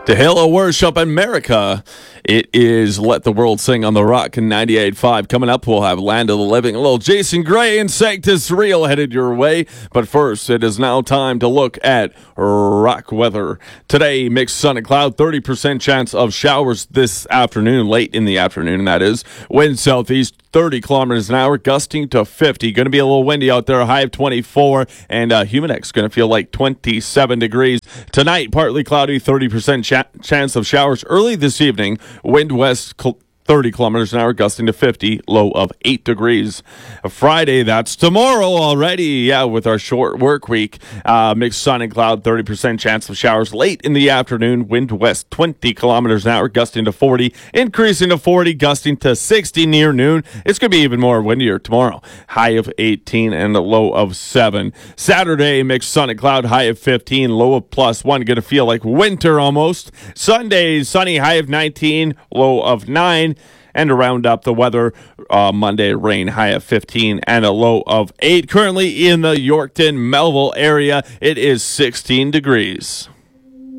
To Halo Worship America, it is Let the World Sing on the Rock in 98.5. Coming up, we'll have Land of the Living, a little Jason Gray and Sanctus Real headed your way. But first, it is now time to look at rock weather. Today, mixed sun and cloud, 30% chance of showers this afternoon, late in the afternoon, that is. Wind southeast, 30 kilometers an hour, gusting to 50. Going to be a little windy out there, a high of 24, and Humidex going to feel like 27 degrees. Tonight, partly cloudy, 30% chance of showers early this evening. Wind west 30 kilometers an hour, gusting to 50, low of 8 degrees. Friday, that's tomorrow already. Yeah, with our short work week. Mixed sun and cloud, 30% chance of showers late in the afternoon. Wind west 20 kilometers an hour, gusting to 40, increasing to 40, gusting to 60 near noon. It's going to be even more windier tomorrow. High of 18 and a low of 7. Saturday, mixed sun and cloud, high of 15, low of +1. Going to feel like winter almost. Sunday, sunny, high of 19, low of 9. And to round up the weather, Monday, rain, high of 15 and a low of 8. Currently in the Yorkton, Melville area, it is 16 degrees.